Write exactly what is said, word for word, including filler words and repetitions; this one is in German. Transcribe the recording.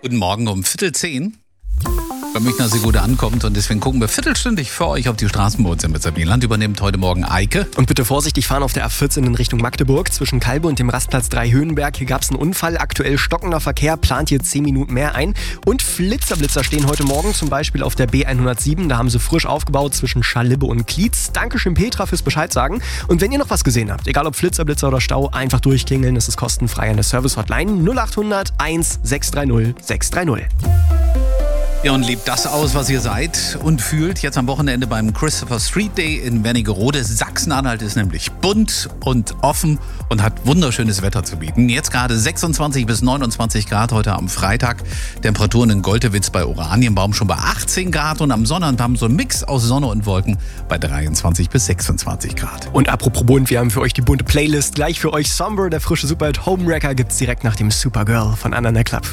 Guten Morgen um Viertel zehn. Bei Münchner Segode ankommt und deswegen gucken wir viertelstündig für euch auf die Straßen bei uns im Sabinland. Übernimmt heute Morgen Eike. Und bitte vorsichtig fahren auf der A vierzehn in Richtung Magdeburg. Zwischen Kalbe und dem Rastplatz drei Höhenberg. Hier gab es einen Unfall. Aktuell stockender Verkehr. Plant hier zehn Minuten mehr ein. Und Flitzerblitzer stehen heute Morgen zum Beispiel auf der B hundertsieben. Da haben sie frisch aufgebaut zwischen Scharlibbe und Klietz. Dankeschön Petra fürs Bescheid sagen. Und wenn ihr noch was gesehen habt, egal ob Flitzerblitzer oder Stau, einfach durchklingeln. Das ist kostenfrei an der Service-Hotline null acht hundert eins sechs drei null sechs drei null. Ja, und lebt das aus, was ihr seid und fühlt. Jetzt am Wochenende beim Christopher Street Day in Wernigerode. Sachsen-Anhalt ist nämlich bunt und offen und hat wunderschönes Wetter zu bieten. Jetzt gerade sechsundzwanzig bis neunundzwanzig Grad heute am Freitag. Temperaturen in Goltewitz bei Oranienbaum schon bei achtzehn Grad und am Sonnabend haben so ein Mix aus Sonne und Wolken bei dreiundzwanzig bis sechsundzwanzig Grad. Und apropos bunt, wir haben für euch die bunte Playlist. Gleich für euch Somber, der frische Superhit Homewrecker gibt's direkt nach dem Supergirl von Anna Club.